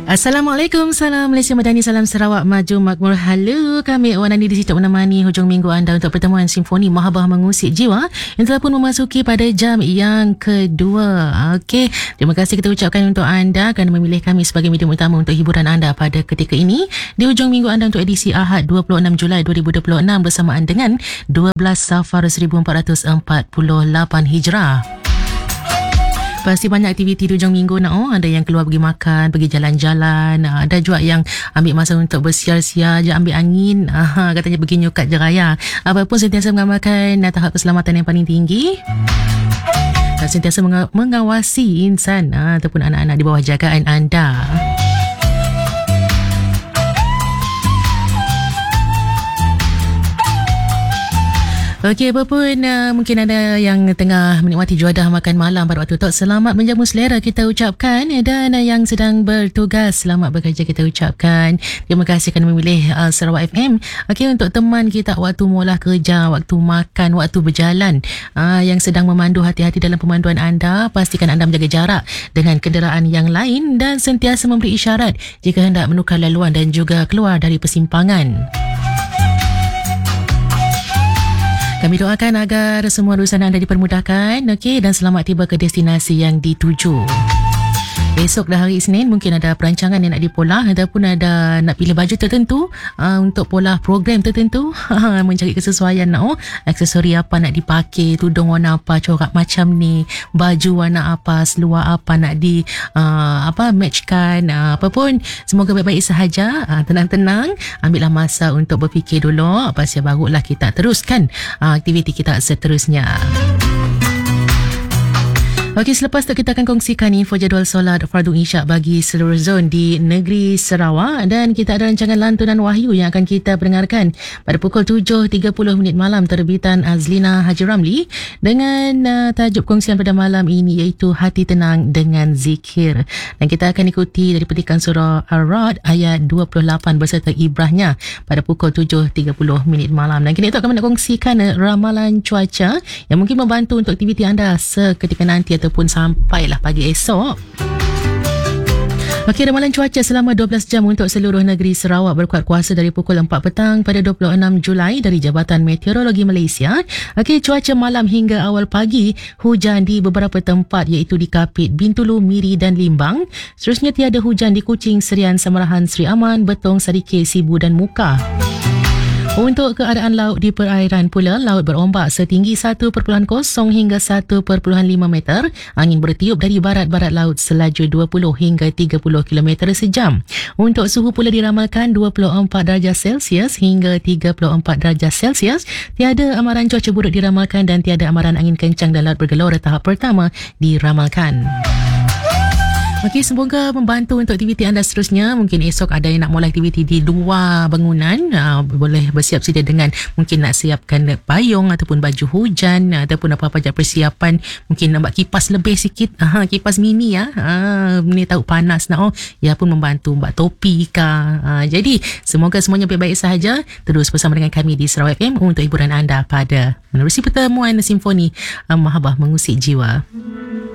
Assalamualaikum, salam Malaysia Madani, salam Sarawak Maju Makmur. Halo, kami Wan Andi di situ menemani hujung minggu anda untuk pertemuan Simfoni Mahabah Mengusik Jiwa yang telah pun memasuki pada jam yang kedua. Okey, terima kasih kita ucapkan untuk anda kerana memilih kami sebagai medium utama untuk hiburan anda pada ketika ini di hujung minggu anda untuk edisi Ahad 26 Julai 2026 bersamaan dengan 12 Safar 1448 Hijrah. Pasti banyak aktiviti di hujung minggu nak. Ada yang keluar pergi makan, pergi jalan-jalan. Ada juga yang ambil masa untuk bersiar-siar je, ambil angin. Katanya pergi nyukat je raya. Apapun sentiasa mengamalkan tahap keselamatan yang paling tinggi. Dan sentiasa mengawasi insan ataupun anak-anak di bawah jagaan anda. Okey, apapun mungkin ada yang tengah menikmati juadah makan malam pada waktu tu, selamat menjamu selera kita ucapkan, dan yang sedang bertugas selamat bekerja kita ucapkan. Terima kasih kerana memilih Sarawak FM. Okey, untuk teman kita waktu mula kerja, waktu makan, waktu berjalan, yang sedang memandu, hati-hati dalam pemanduan anda. Pastikan anda menjaga jarak dengan kenderaan yang lain dan sentiasa memberi isyarat jika hendak menukar laluan dan juga keluar dari persimpangan. Kami doakan agar semua urusan anda dipermudahkan, okey, dan selamat tiba ke destinasi yang dituju. Esok dah hari Isnin, mungkin ada perancangan yang nak dipolah ataupun ada nak pilih baju tertentu untuk pola program tertentu. Mencari kesesuaian nak aksesori apa nak dipakai, tudung warna apa, corak macam ni, baju warna apa, seluar apa nak di matchkan, apa pun. Semoga baik-baik sahaja. Tenang-tenang, ambillah masa untuk berfikir dulu. Pasal barulah kita teruskan aktiviti kita seterusnya. Okey, selepas tu kita akan kongsikan info jadual solat Fardu Isyak bagi seluruh zon di negeri Sarawak, dan kita ada rancangan lantunan wahyu yang akan kita dengarkan pada pukul 7.30 malam terbitan Azlina Haji Ramli dengan tajuk kongsian pada malam ini iaitu Hati Tenang dengan Zikir, dan kita akan ikuti dari petikan surah Ar-Ra'd ayat 28 berserta ibrahnya pada pukul 7.30 malam. Dan kini itu akan nak kongsikan ramalan cuaca yang mungkin membantu untuk aktiviti anda seketika nanti ataupun sampailah pagi esok. Okey, ramalan cuaca selama 12 jam untuk seluruh negeri Sarawak berkuat kuasa dari pukul 4 petang pada 26 Julai dari Jabatan Meteorologi Malaysia. Okey, cuaca malam hingga awal pagi, hujan di beberapa tempat iaitu di Kapit, Bintulu, Miri dan Limbang. Seterusnya tiada hujan di Kuching, Serian, Samarahan, Sri Aman, Betong, Sadike, Sibu dan Muka. Untuk keadaan laut di perairan pula, laut berombak setinggi 1.0 hingga 1.5 meter. Angin bertiup dari barat-barat laut selaju 20 hingga 30 km sejam. Untuk suhu pula diramalkan 24 darjah Celsius hingga 34 darjah Celsius. Tiada amaran cuaca buruk diramalkan dan tiada amaran angin kencang dan laut bergelora tahap pertama diramalkan. Okey, semoga membantu untuk aktiviti anda seterusnya. Mungkin esok ada yang nak mula aktiviti di luar bangunan, boleh bersiap sedia dengan mungkin nak siapkan payung ataupun baju hujan ataupun apa-apa je persiapan. Mungkin nak buat kipas lebih sikit, kipas mini ni tahu panas nak ya pun membantu buat topi kah. Jadi semoga semuanya baik-baik sahaja. Terus bersama dengan kami di Sarawak FM untuk hiburan anda pada menerusi pertemuan Simfoni Mahabah Mengusik Jiwa.